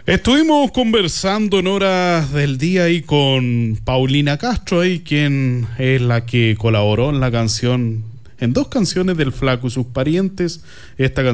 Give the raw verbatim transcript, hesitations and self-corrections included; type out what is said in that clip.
Estuvimos conversando en horas del día ahí con Paulina Castro, ahí, quien es la que colaboró en la canción, en dos canciones del Flaco y sus parientes. Esta